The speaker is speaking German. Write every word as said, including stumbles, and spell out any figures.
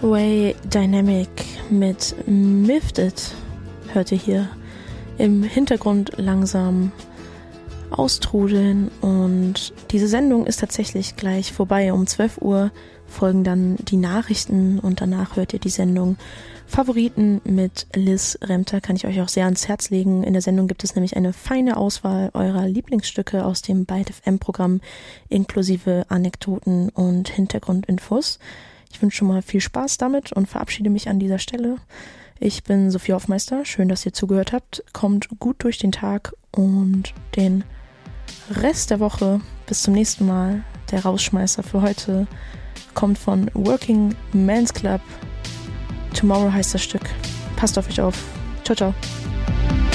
Way Dynamic mit Mifted hört ihr hier im Hintergrund langsam austrudeln, und diese Sendung ist tatsächlich gleich vorbei. Um zwölf Uhr folgen dann die Nachrichten und danach hört ihr die Sendung Favoriten mit Liz Remter. Kann ich euch auch sehr ans Herz legen. In der Sendung gibt es nämlich eine feine Auswahl eurer Lieblingsstücke aus dem Byte F M-Programm inklusive Anekdoten und Hintergrundinfos. Ich wünsche schon mal viel Spaß damit und verabschiede mich an dieser Stelle. Ich bin Sophie Hoffmeister. Schön, dass ihr zugehört habt. Kommt gut durch den Tag und den Rest der Woche. Bis zum nächsten Mal. Der Rausschmeißer für heute kommt von Working Men's Club. Tomorrow heißt das Stück. Passt auf euch auf. Ciao, ciao.